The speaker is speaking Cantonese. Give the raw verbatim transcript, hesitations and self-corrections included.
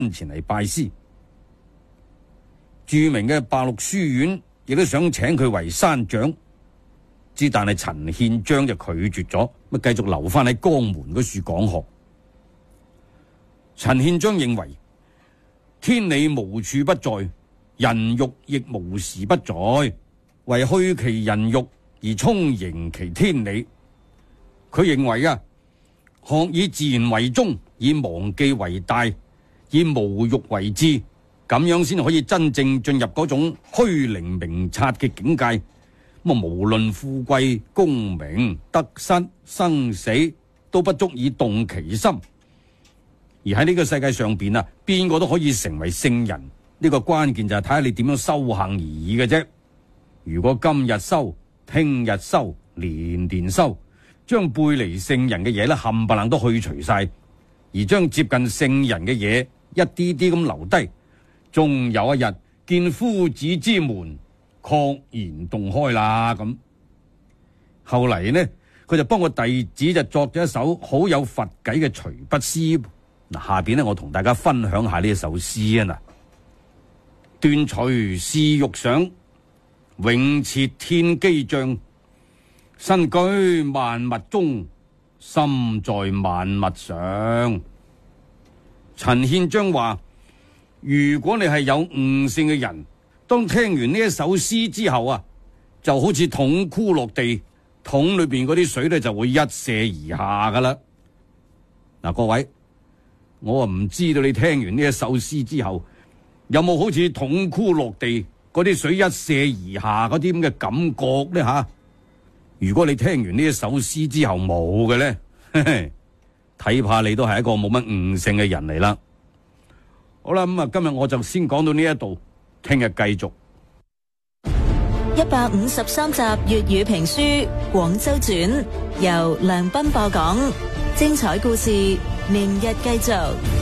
前嚟拜師。著名嘅白鹿書院亦都想請佢為山長，之但係陳憲章就拒絕咗，咁繼續留翻喺江門嗰處講學。陳憲章認為天理無處不在，人欲亦無時不在，為去其人欲而充盈其天理。佢認為啊，學以自然為宗，以忘記為大，以無欲為志，咁樣先可以真正進入嗰種虛靈明察嘅境界。咁啊，無論富貴功名得失生死，都不足以動其心。而喺呢個世界上邊啊，邊個都可以成為聖人，呢個關鍵就係睇下你點樣修行而已嘅啫。如果今日修，聽日修，年年修，將背離聖人嘅嘢咧冚唪唥都去除晒，而將接近聖人嘅嘢一啲啲咁留低，終有一日見夫子之門確然洞開啦。咁後嚟呢，佢就幫個弟子就作咗一首好有佛偈嘅隨筆詩。嗱，下邊呢，我同大家分享下呢一首詩啊。嗱，斷除是欲想，永設天機象，身居萬物中，心在萬物上。陳憲章話：如果你係有悟性嘅人，當聽完呢一首詩之後啊，就好似桶箍落地，桶裏邊嗰啲水咧就會一瀉而下噶啦。嗱，各位，我啊唔知道你聽完呢一首詩之後，有冇好似桶箍落地嗰啲水一瀉而下嗰啲咁嘅感覺咧吓？如果你聽完呢一首詩之後冇嘅咧，睇怕你都係一個冇乜悟性嘅人嚟啦。好啦，咁啊，今日我就先講到呢一度，聽日繼續。 一百五十三集粵語評書《廣州傳》，由梁斌播講，精彩故事明日繼續。